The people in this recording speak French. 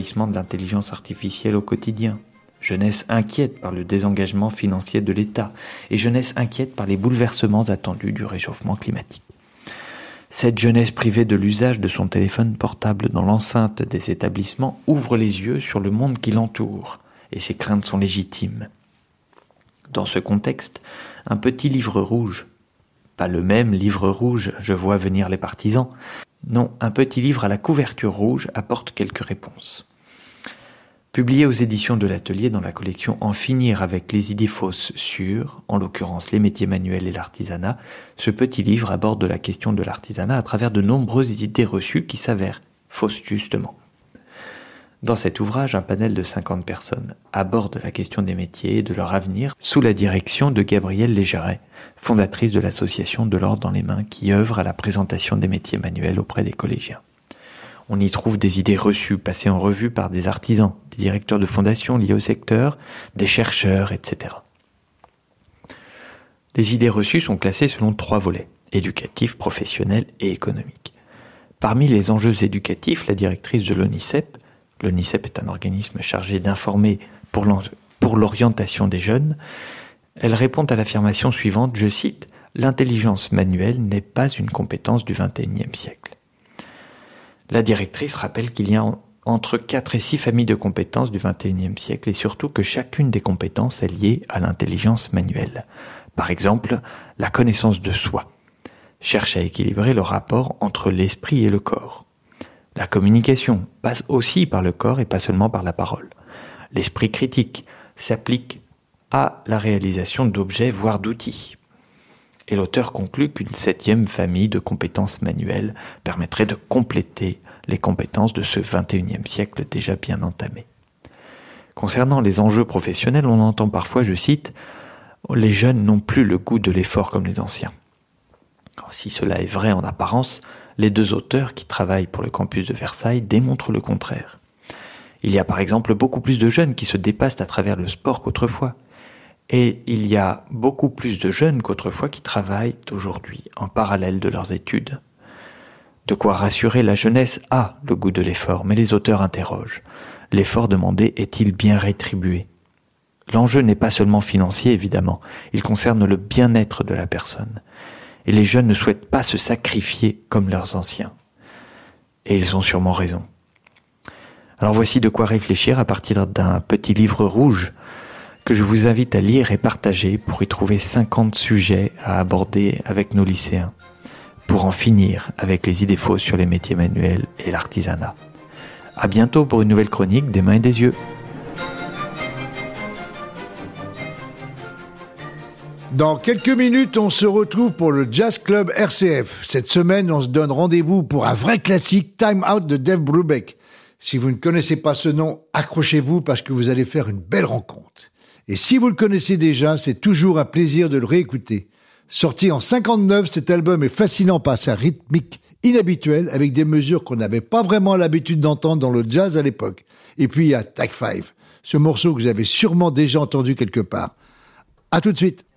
de l'intelligence artificielle au quotidien. Jeunesse inquiète par le désengagement financier de l'État et jeunesse inquiète par les bouleversements attendus du réchauffement climatique. Cette jeunesse privée de l'usage de son téléphone portable dans l'enceinte des établissements ouvre les yeux sur le monde qui l'entoure et ses craintes sont légitimes. Dans ce contexte, un petit livre rouge, pas le même livre rouge, je vois venir les partisans, non, un petit livre à la couverture rouge apporte quelques réponses. Publié aux éditions de l'Atelier dans la collection En finir avec les idées fausses sur, en l'occurrence les métiers manuels et l'artisanat, ce petit livre aborde la question de l'artisanat à travers de nombreuses idées reçues qui s'avèrent fausses justement. Dans cet ouvrage, un panel de 50 personnes aborde la question des métiers et de leur avenir sous la direction de Gabrielle Légeret, fondatrice de l'association De l'ordre dans les mains qui œuvre à la présentation des métiers manuels auprès des collégiens. On y trouve des idées reçues passées en revue par des artisans, des directeurs de fondations liés au secteur, des chercheurs, etc. Les idées reçues sont classées selon 3 volets, éducatifs, professionnels et économiques. Parmi les enjeux éducatifs, la directrice de l'ONICEP est un organisme chargé d'informer pour l'orientation des jeunes. Elle répond à l'affirmation suivante, je cite, « L'intelligence manuelle n'est pas une compétence du XXIe siècle ». La directrice rappelle qu'il y a entre 4 et 6 familles de compétences du XXIe siècle et surtout que chacune des compétences est liée à l'intelligence manuelle. Par exemple, la connaissance de soi cherche à équilibrer le rapport entre l'esprit et le corps. La communication passe aussi par le corps et pas seulement par la parole. L'esprit critique s'applique à la réalisation d'objets, voire d'outils. Et l'auteur conclut qu'une 7e famille de compétences manuelles permettrait de compléter les compétences de ce XXIe siècle déjà bien entamé. Concernant les enjeux professionnels, on entend parfois, je cite, « Les jeunes n'ont plus le goût de l'effort comme les anciens ». Si cela est vrai en apparence, les 2 auteurs qui travaillent pour le campus de Versailles démontrent le contraire. Il y a par exemple beaucoup plus de jeunes qui se dépassent à travers le sport qu'autrefois. Et il y a beaucoup plus de jeunes qu'autrefois qui travaillent aujourd'hui en parallèle de leurs études. De quoi rassurer, la jeunesse a le goût de l'effort, mais les auteurs interrogent. L'effort demandé est-il bien rétribué ? L'enjeu n'est pas seulement financier, évidemment, il concerne le bien-être de la personne. Et les jeunes ne souhaitent pas se sacrifier comme leurs anciens. Et ils ont sûrement raison. Alors voici de quoi réfléchir à partir d'un petit livre rouge que je vous invite à lire et partager pour y trouver 50 sujets à aborder avec nos lycéens, pour en finir avec les idées fausses sur les métiers manuels et l'artisanat. À bientôt pour une nouvelle chronique des mains et des yeux. Dans quelques minutes, on se retrouve pour le Jazz Club RCF. Cette semaine, on se donne rendez-vous pour un vrai classique, Time Out de Dave Brubeck. Si vous ne connaissez pas ce nom, accrochez-vous parce que vous allez faire une belle rencontre. Et si vous le connaissez déjà, c'est toujours un plaisir de le réécouter. Sorti en 59, cet album est fascinant par sa rythmique inhabituelle avec des mesures qu'on n'avait pas vraiment l'habitude d'entendre dans le jazz à l'époque. Et puis il y a Take 5, ce morceau que vous avez sûrement déjà entendu quelque part. À tout de suite.